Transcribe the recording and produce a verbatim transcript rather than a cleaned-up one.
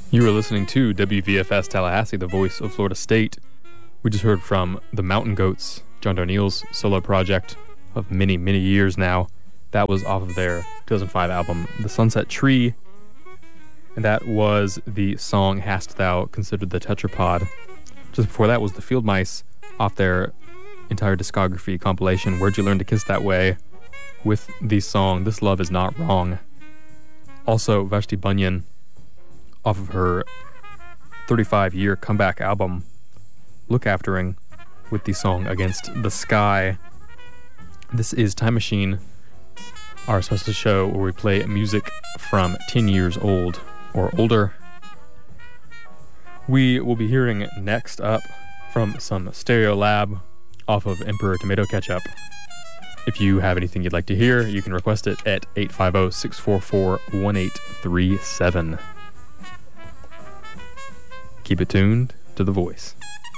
You are listening to W V F S Tallahassee, the voice of Florida State. We just heard from the Mountain Goats, John Darnielle's solo project of many, many years now. That was off of their two thousand five album, The Sunset Tree. And that was the song Hast Thou Considered the Tetrapod. Just before that was the Field Mice off their entire discography compilation, Where'd You Learn to Kiss That Way, with the song This Love Is Not Wrong. Also, Vashti Bunyan off of her thirty-five year comeback album, Look Aftering, with the song Against the Sky. This is Time Machine, our special show where we play music from ten years old or older. We will be hearing next up from some Stereolab off of Emperor Tomato Ketchup. If you have anything you'd like to hear, you can request it at eight five zero, six four four, one eight three seven. Keep it tuned to The Voice.